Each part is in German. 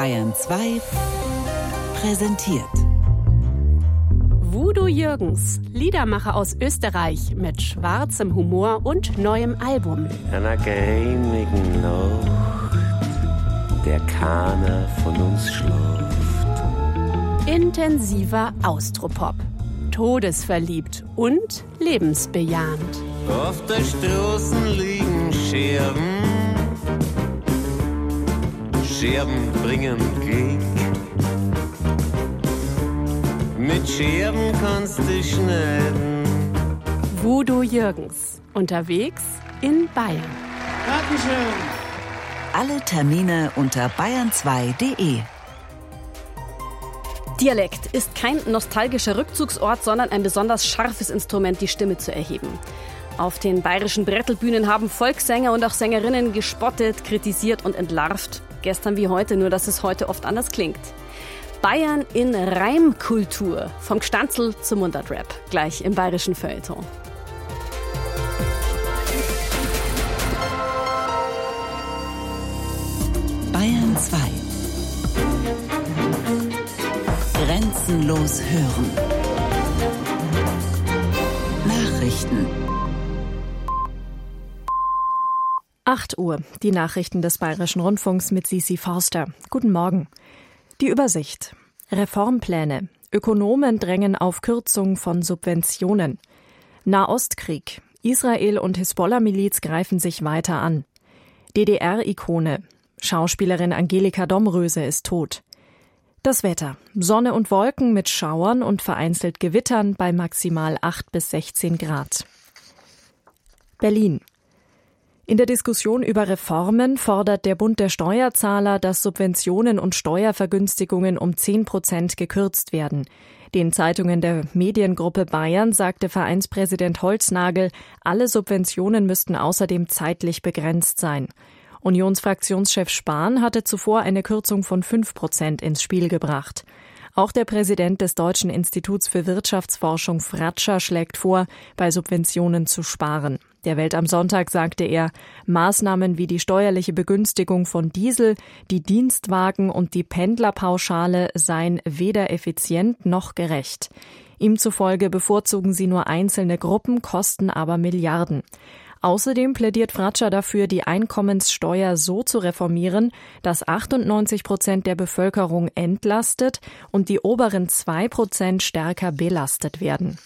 Bayern 2 präsentiert. Voodoo Jürgens, Liedermacher aus Österreich mit schwarzem Humor und neuem Album. Einer geheimigen Nacht, der keiner von uns schläft. Intensiver Austropop, todesverliebt und lebensbejahend. Auf der Straßen liegen Scherben, Scherben bringen Glück. Mit Scherben kannst du schneiden. Voodoo Jürgens, unterwegs in Bayern. Dankeschön. Alle Termine unter bayern2.de. Dialekt ist kein nostalgischer Rückzugsort, sondern ein besonders scharfes Instrument, die Stimme zu erheben. Auf den bayerischen Brettelbühnen haben Volkssänger und auch Sängerinnen gespottet, kritisiert und entlarvt. Gestern wie heute, nur dass es heute oft anders klingt. Bayern in Reimkultur. Vom Gstanzl zum Mundartrap. Gleich im bayerischen Feuilleton. Bayern 2. Grenzenlos hören. Nachrichten. 8 Uhr, die Nachrichten des Bayerischen Rundfunks mit Sisi Forster. Guten Morgen. Die Übersicht. Reformpläne. Ökonomen drängen auf Kürzung von Subventionen. Nahostkrieg. Israel und Hisbollah-Miliz greifen sich weiter an. DDR-Ikone. Schauspielerin Angelika Domröse ist tot. Das Wetter. Sonne und Wolken mit Schauern und vereinzelt Gewittern bei maximal 8 bis 16 Grad. Berlin. In der Diskussion über Reformen fordert der Bund der Steuerzahler, dass Subventionen und Steuervergünstigungen um 10% gekürzt werden. Den Zeitungen der Mediengruppe Bayern sagte Vereinspräsident Holznagel, alle Subventionen müssten außerdem zeitlich begrenzt sein. Unionsfraktionschef Spahn hatte zuvor eine Kürzung von 5% ins Spiel gebracht. Auch der Präsident des Deutschen Instituts für Wirtschaftsforschung Fratscher schlägt vor, bei Subventionen zu sparen. Der Welt am Sonntag sagte er, Maßnahmen wie die steuerliche Begünstigung von Diesel, die Dienstwagen und die Pendlerpauschale seien weder effizient noch gerecht. Ihm zufolge bevorzugen sie nur einzelne Gruppen, kosten aber Milliarden. Außerdem plädiert Fratscher dafür, die Einkommenssteuer so zu reformieren, dass 98% der Bevölkerung entlastet und die oberen 2% stärker belastet werden.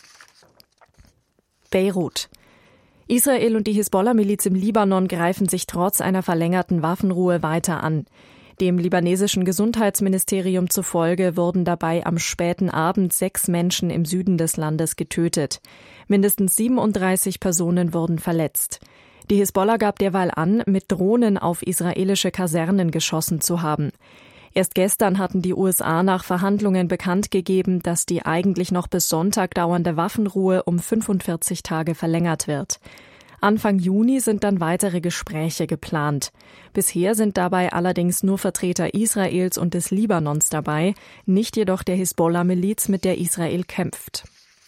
Beirut. Israel und die Hisbollah-Miliz im Libanon greifen sich trotz einer verlängerten Waffenruhe weiter an. Dem libanesischen Gesundheitsministerium zufolge wurden dabei am späten Abend 6 Menschen im Süden des Landes getötet. Mindestens 37 Personen wurden verletzt. Die Hisbollah gab derweil an, mit Drohnen auf israelische Kasernen geschossen zu haben. Erst gestern hatten die USA nach Verhandlungen bekannt gegeben, dass die eigentlich noch bis Sonntag dauernde Waffenruhe um 45 Tage verlängert wird. Anfang Juni sind dann weitere Gespräche geplant. Bisher sind dabei allerdings nur Vertreter Israels und des Libanons dabei, nicht jedoch der Hisbollah-Miliz, mit der Israel kämpft.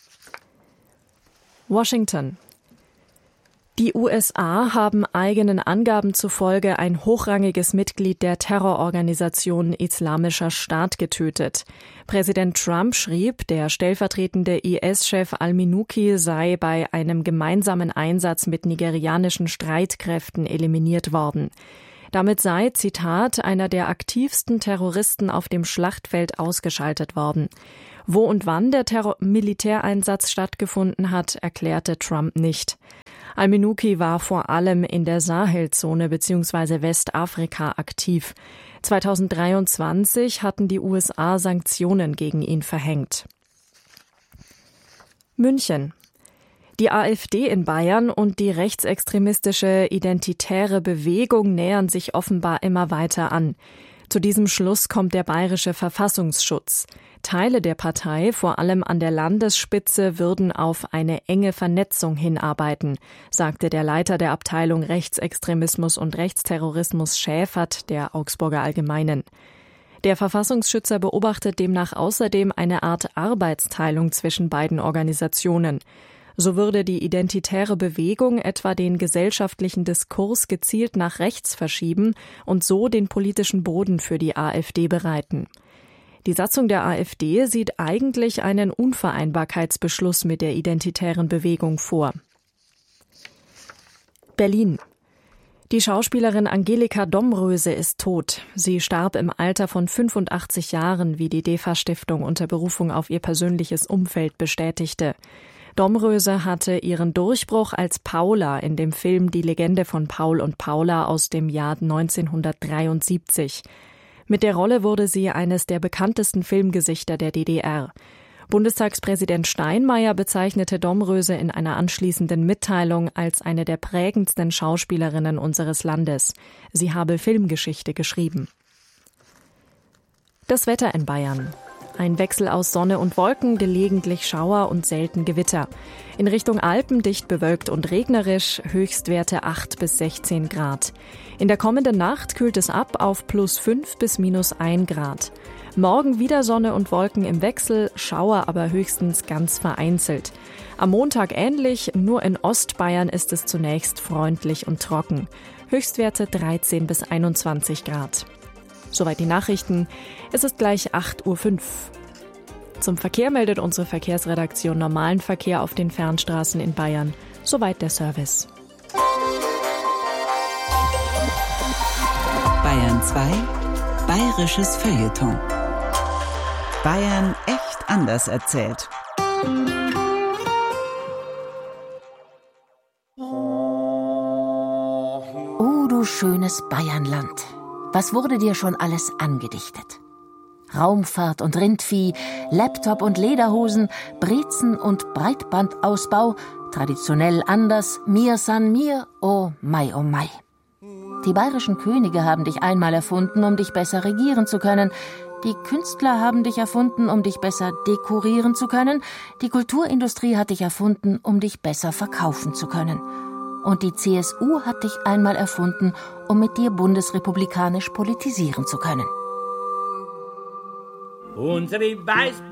Washington. Die USA haben eigenen Angaben zufolge ein hochrangiges Mitglied der Terrororganisation Islamischer Staat getötet. Präsident Trump schrieb, der stellvertretende IS-Chef al-Minuki sei bei einem gemeinsamen Einsatz mit nigerianischen Streitkräften eliminiert worden. Damit sei, Zitat, einer der aktivsten Terroristen auf dem Schlachtfeld ausgeschaltet worden. Wo und wann der Militäreinsatz stattgefunden hat, erklärte Trump nicht. Al-Minuki war vor allem in der Sahelzone bzw. Westafrika aktiv. 2023 hatten die USA Sanktionen gegen ihn verhängt. München. Die AfD in Bayern und die rechtsextremistische Identitäre Bewegung nähern sich offenbar immer weiter an. Zu diesem Schluss kommt der bayerische Verfassungsschutz. Teile der Partei, vor allem an der Landesspitze, würden auf eine enge Vernetzung hinarbeiten, sagte der Leiter der Abteilung Rechtsextremismus und Rechtsterrorismus Schäfert der Augsburger Allgemeinen. Der Verfassungsschützer beobachtet demnach außerdem eine Art Arbeitsteilung zwischen beiden Organisationen. So würde die identitäre Bewegung etwa den gesellschaftlichen Diskurs gezielt nach rechts verschieben und so den politischen Boden für die AfD bereiten. Die Satzung der AfD sieht eigentlich einen Unvereinbarkeitsbeschluss mit der identitären Bewegung vor. Berlin. Die Schauspielerin Angelika Domröse ist tot. Sie starb im Alter von 85 Jahren, wie die DEFA-Stiftung unter Berufung auf ihr persönliches Umfeld bestätigte. Domröse hatte ihren Durchbruch als Paula in dem Film Die Legende von Paul und Paula aus dem Jahr 1973. Mit der Rolle wurde sie eines der bekanntesten Filmgesichter der DDR. Bundestagspräsident Steinmeier bezeichnete Domröse in einer anschließenden Mitteilung als eine der prägendsten Schauspielerinnen unseres Landes. Sie habe Filmgeschichte geschrieben. Das Wetter in Bayern. Ein Wechsel aus Sonne und Wolken, gelegentlich Schauer und selten Gewitter. In Richtung Alpen dicht bewölkt und regnerisch, Höchstwerte 8 bis 16 Grad. In der kommenden Nacht kühlt es ab auf +5 bis -1 Grad. Morgen wieder Sonne und Wolken im Wechsel, Schauer aber höchstens ganz vereinzelt. Am Montag ähnlich, nur in Ostbayern ist es zunächst freundlich und trocken. Höchstwerte 13 bis 21 Grad. Soweit die Nachrichten. Es ist gleich 8:05 Uhr. Zum Verkehr meldet unsere Verkehrsredaktion normalen Verkehr auf den Fernstraßen in Bayern. Soweit der Service. Bayern 2, bayerisches Feuilleton. Bayern echt anders erzählt. Oh, du schönes Bayernland. Was wurde dir schon alles angedichtet? Raumfahrt und Rindvieh, Laptop und Lederhosen, Brezen und Breitbandausbau, traditionell anders, mir san mir, oh mai, oh mai. Die bayerischen Könige haben dich einmal erfunden, um dich besser regieren zu können. Die Künstler haben dich erfunden, um dich besser dekorieren zu können. Die Kulturindustrie hat dich erfunden, um dich besser verkaufen zu können. Und die CSU hat dich einmal erfunden, um mit dir bundesrepublikanisch politisieren zu können. Unsere weiß